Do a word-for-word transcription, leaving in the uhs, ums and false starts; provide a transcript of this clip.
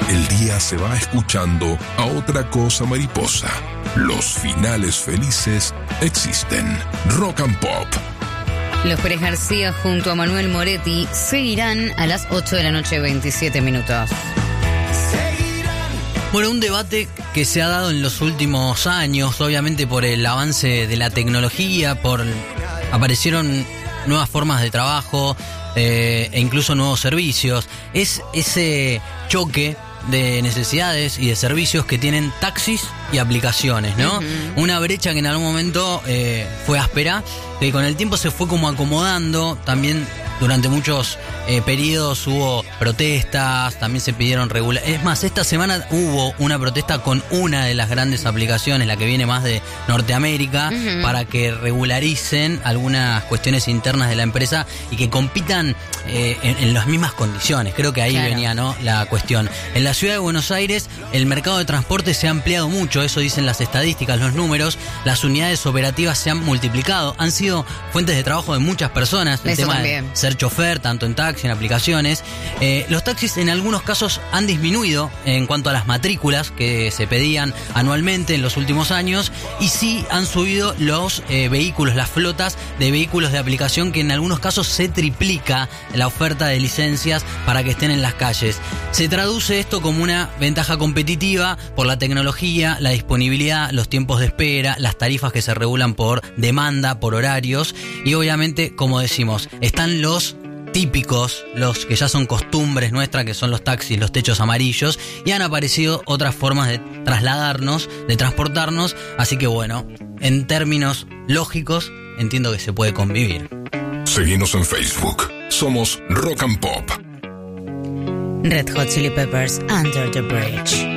el día se va escuchando a otra cosa mariposa. Los finales felices existen. Rock and Pop. Los Pérez García junto a Manuel Moretti seguirán a las ocho de la noche, veintisiete minutos. Bueno, un debate que se ha dado en los últimos años, obviamente por el avance de la tecnología, por aparecieron nuevas formas de trabajo eh, e incluso nuevos servicios. Es ese choque de necesidades y de servicios que tienen taxis y aplicaciones, ¿no? Uh-huh. Una brecha que en algún momento eh, fue áspera, que con el tiempo se fue como acomodando. También durante muchos eh, periodos hubo protestas, también se pidieron regular. Es más, esta semana hubo una protesta con una de las grandes aplicaciones, la que viene más de Norteamérica, uh-huh. para que regularicen algunas cuestiones internas de la empresa y que compitan eh, en, en las mismas condiciones. Creo que ahí claro. venía, ¿no?, la cuestión. En la ciudad de Buenos Aires, el mercado de transporte se ha ampliado mucho, eso dicen las estadísticas, los números. Las unidades operativas se han multiplicado, han sido fuentes de trabajo de muchas personas. El eso tema también. de ser chofer, tanto en taxi, en aplicaciones. Eh, los taxis en algunos casos han disminuido en cuanto a las matrículas que se pedían anualmente en los últimos años, y sí han subido los eh, vehículos, las flotas de vehículos de aplicación, que en algunos casos se triplica la oferta de licencias para que estén en las calles. Se traduce esto como una ventaja competitiva por la tecnología, la disponibilidad, los tiempos de espera, las tarifas que se regulan por demanda, por horarios, y obviamente, como decimos, están los típicos, los que ya son costumbres nuestras, que son los taxis, los techos amarillos, y han aparecido otras formas de trasladarnos, de transportarnos, así que bueno, en términos lógicos, entiendo que se puede convivir. Seguimos en Facebook, somos Rock and Pop. Red Hot Chili Peppers, Under the Bridge.